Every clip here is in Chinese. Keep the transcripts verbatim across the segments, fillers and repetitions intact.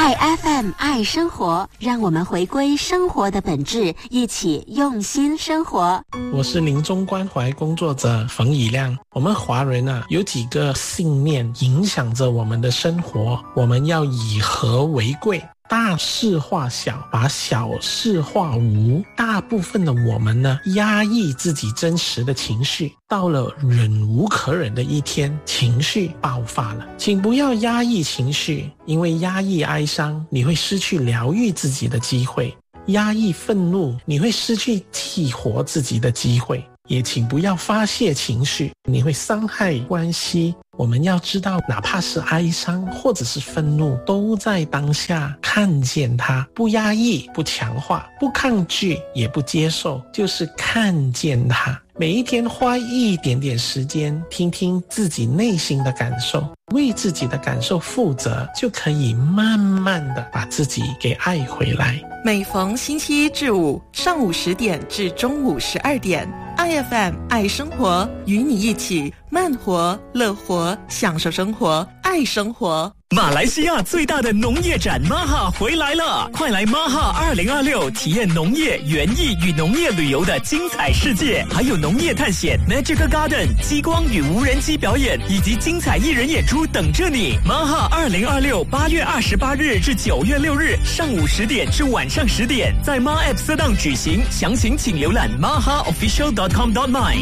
爱 F M 爱生活，让我们回归生活的本质，一起用心生活。 我是临终关怀工作者冯以亮。我们华人啊，有几个信念影响着我们的生活，我们要以和为贵，大事化小，把小事化无。大部分的我们呢，压抑自己真实的情绪，到了忍无可忍的一天，情绪爆发了。请不要压抑情绪，因为压抑哀伤，你会失去疗愈自己的机会；压抑愤怒，你会失去激活自己的机会。也请不要发泄情绪，你会伤害关系。我们要知道，哪怕是哀伤或者是愤怒，都在当下看见它，不压抑，不强化，不抗拒，也不接受，就是看见它。每一天花一点点时间，听听自己内心的感受，为自己的感受负责，就可以慢慢的把自己给爱回来。 每逢星期一至五上午十点至中午十二点，爱 F M 爱生活，与你一起慢活、乐活，享受生活，爱生活。 马来西亚最大的农业展 M A H A 回来了，快来 M A H A 二零二六体验农业、园艺与农业旅游的精彩世界，还有农业探险 Magical Garden 激光与无人机表演以及精彩艺人演出等着你。 M A H A 二零二六八月二十八日至九月六日上午十点至晚上十点在 M A App 色档举行，详情请浏览 m a h a official dot com dot my。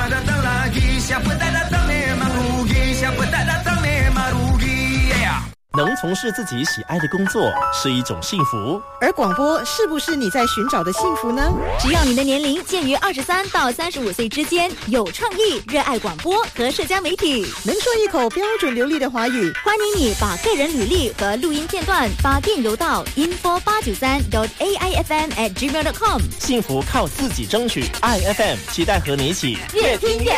能从事自己喜爱的工作是一种幸福， 而广播是不是你在寻找的幸福呢？ 只要你的年龄介于二十三到三十五岁之间，有创意，热爱广播和社交媒体， 能说一口标准流利的华语， 欢迎你把个人履历和录音片段发电邮到 info 八九三 dot a i f m at gmail dot com。 幸福靠自己争取。爱 F M 期待和你一起越听越